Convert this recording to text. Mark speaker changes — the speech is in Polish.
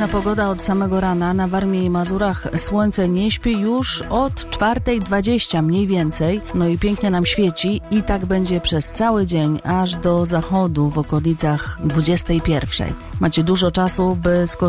Speaker 1: Piękna pogoda od samego rana. Na Warmii i Mazurach słońce nie śpi już od 4:20 mniej więcej. No i pięknie nam świeci i tak będzie przez cały dzień, aż do zachodu w okolicach 21:00. Macie dużo czasu, by skorzystać